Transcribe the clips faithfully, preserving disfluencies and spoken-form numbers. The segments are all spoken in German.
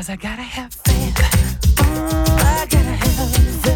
Cause I gotta have faith. Mm, I gotta have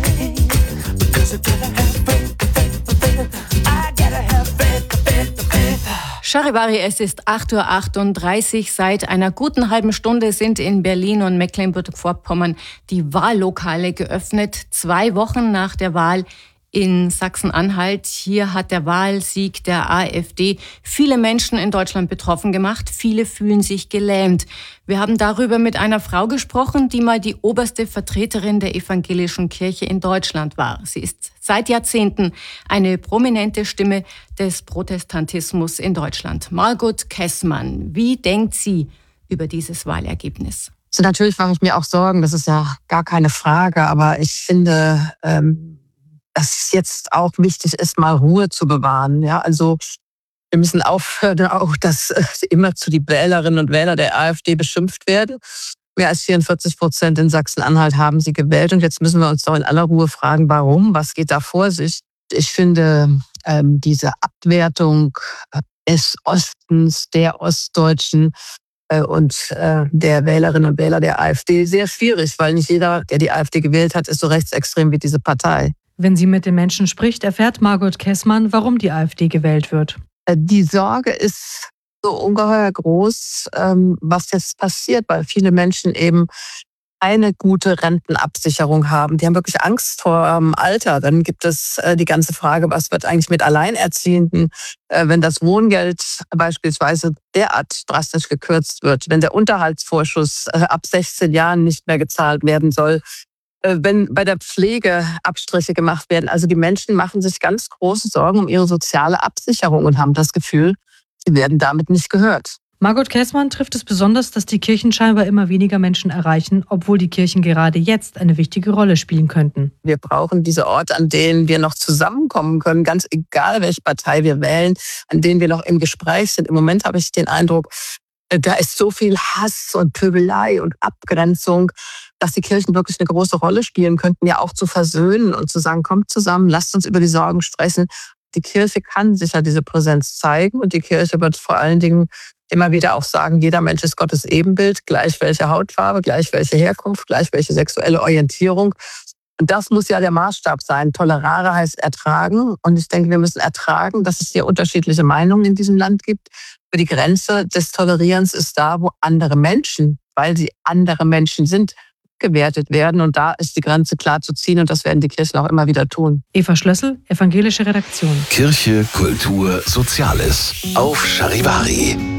faith. Because I gotta have faith, faith, faith. I gotta have faith, faith, faith. Charivari, es ist acht Uhr achtunddreißig. Seit einer guten halben Stunde sind in Berlin und Mecklenburg-Vorpommern die Wahllokale geöffnet. Zwei Wochen nach der Wahl in Sachsen-Anhalt. Hier hat der Wahlsieg der AfD viele Menschen in Deutschland betroffen gemacht. Viele fühlen sich gelähmt. Wir haben darüber mit einer Frau gesprochen, die mal die oberste Vertreterin der evangelischen Kirche in Deutschland war. Sie ist seit Jahrzehnten eine prominente Stimme des Protestantismus in Deutschland. Margot Kessmann, wie denkt sie über dieses Wahlergebnis? Also natürlich mache ich mir auch Sorgen, das ist ja gar keine Frage, aber ich finde, ähm dass es jetzt auch wichtig ist, mal Ruhe zu bewahren. Ja, also wir müssen aufhören, auch dass immer zu die Wählerinnen und Wähler der AfD beschimpft werden. Mehr als vierundvierzig Prozent in Sachsen-Anhalt haben sie gewählt. Und jetzt müssen wir uns doch in aller Ruhe fragen, warum? Was geht da vor sich? Ich finde ähm, diese Abwertung des Ostens, der Ostdeutschen äh, und äh, der Wählerinnen und Wähler der AfD sehr schwierig, weil nicht jeder, der die AfD gewählt hat, ist so rechtsextrem wie diese Partei. Wenn sie mit den Menschen spricht, erfährt Margot Kessmann, warum die AfD gewählt wird. Die Sorge ist so ungeheuer groß, was jetzt passiert, weil viele Menschen eben eine gute Rentenabsicherung haben. Die haben wirklich Angst vor dem Alter. Dann gibt es die ganze Frage, was wird eigentlich mit Alleinerziehenden, wenn das Wohngeld beispielsweise derart drastisch gekürzt wird, wenn der Unterhaltsvorschuss ab sechzehn Jahren nicht mehr gezahlt werden soll, wenn bei der Pflege Abstriche gemacht werden. Also die Menschen machen sich ganz große Sorgen um ihre soziale Absicherung und haben das Gefühl, sie werden damit nicht gehört. Margot Kessmann trifft es besonders, dass die Kirchen scheinbar immer weniger Menschen erreichen, obwohl die Kirchen gerade jetzt eine wichtige Rolle spielen könnten. Wir brauchen diese Orte, an denen wir noch zusammenkommen können, ganz egal, welche Partei wir wählen, an denen wir noch im Gespräch sind. Im Moment habe ich den Eindruck, da ist so viel Hass und Pöbelei und Abgrenzung, dass die Kirchen wirklich eine große Rolle spielen könnten, ja auch zu versöhnen und zu sagen, kommt zusammen, lasst uns über die Sorgen sprechen. Die Kirche kann sicher diese Präsenz zeigen und die Kirche wird vor allen Dingen immer wieder auch sagen, jeder Mensch ist Gottes Ebenbild, gleich welche Hautfarbe, gleich welche Herkunft, gleich welche sexuelle Orientierung. Und das muss ja der Maßstab sein. Tolerare heißt ertragen. Und ich denke, wir müssen ertragen, dass es hier unterschiedliche Meinungen in diesem Land gibt. Aber die Grenze des Tolerierens ist da, wo andere Menschen, weil sie andere Menschen sind, gewertet werden. Und da ist die Grenze klar zu ziehen. Und das werden die Kirchen auch immer wieder tun. Eva Schlössel, evangelische Redaktion. Kirche, Kultur, Soziales auf Charivari.